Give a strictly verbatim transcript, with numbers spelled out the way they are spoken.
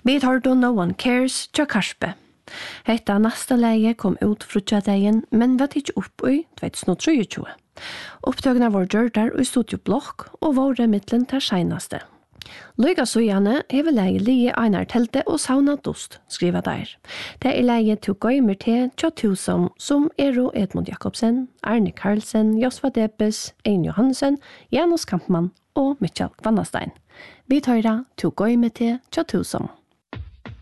Vi tar då No One Cares tja Karspe. Hetta nästa läge kom ut frutjadagen, men var ikke opp i tjugohundratrettiotjue. Opptøkene var gjørter i Studio Block og var det mittlen til senaste. Lyga søgjane hever leie lige einar telte og sauna dust, skriva der. Det er leie til gøymer til tja tusen som Ero Edmund Jakobsen, Arne Karlsen, Josva Debes, Ein Johansen, Janus Kampmann og Mitchell Kvannastein. Vi tar da til gøymer til tja tusen.